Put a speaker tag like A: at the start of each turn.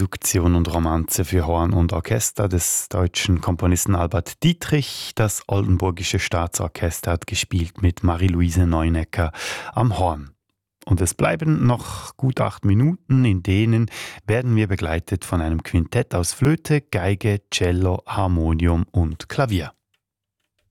A: Reduktion und Romanze für Horn und Orchester des deutschen Komponisten Albert Dietrich. Das Oldenburgische Staatsorchester hat gespielt mit Marie-Louise Neunecker am Horn. Und es bleiben noch gut 8 Minuten, in denen werden wir begleitet von einem Quintett aus Flöte, Geige, Cello, Harmonium und Klavier.